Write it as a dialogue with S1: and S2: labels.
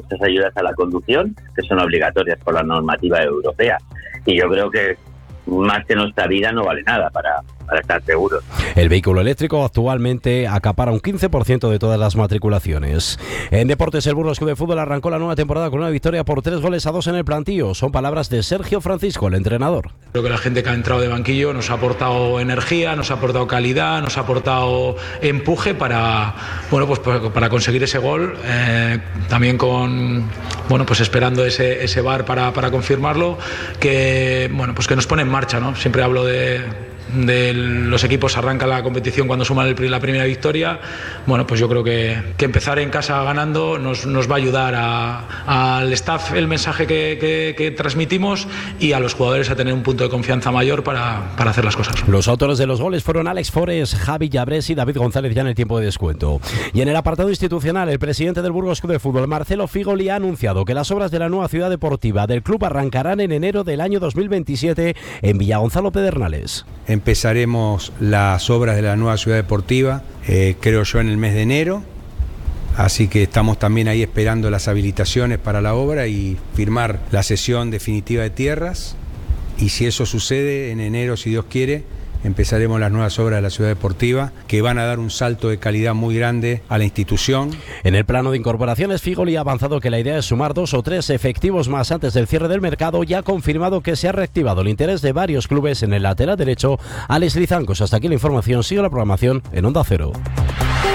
S1: muchas ayudas a la conducción que son obligatorias por la normativa europea. Y yo creo que más que nuestra vida no vale nada para estar seguros.
S2: El vehículo eléctrico actualmente acapara un 15% de todas las matriculaciones. En deportes, el Burgos Club de Fútbol arrancó la nueva temporada con una victoria por 3-2 en el plantío. Son palabras de Sergio Francisco, el entrenador.
S3: Creo que la gente que ha entrado de banquillo nos ha aportado energía, nos ha aportado calidad, nos ha aportado empuje para conseguir ese gol. También esperando ese VAR para confirmarlo, que nos pone en marcha, ¿no? Siempre hablo de los equipos, arranca la competición cuando suman la primera victoria. Yo creo que empezar en casa ganando nos va a ayudar al staff el mensaje que transmitimos y a los jugadores a tener un punto de confianza mayor para hacer las cosas.
S2: Los autores de los goles fueron Alex Forés, Javi Llabrés y David González ya en el tiempo de descuento. Y en el apartado institucional, el presidente del Burgos Club de Fútbol, Marcelo Figoli, ha anunciado que las obras de la nueva ciudad deportiva del club arrancarán en enero del año 2027 en Villagonzalo Pedernales.
S4: Empezaremos las obras de la nueva ciudad deportiva, creo yo, en el mes de enero. Así que estamos también ahí esperando las habilitaciones para la obra y firmar la cesión definitiva de tierras. Y si eso sucede, en enero, si Dios quiere, empezaremos las nuevas obras de la ciudad deportiva, que van a dar un salto de calidad muy grande a la institución.
S2: En el plano de incorporaciones, Figoli ha avanzado que la idea es sumar 2 o 3 efectivos más antes del cierre del mercado y ha confirmado que se ha reactivado el interés de varios clubes en el lateral derecho, Alex Lizancos. Hasta aquí la información. Sigue la programación en Onda Cero.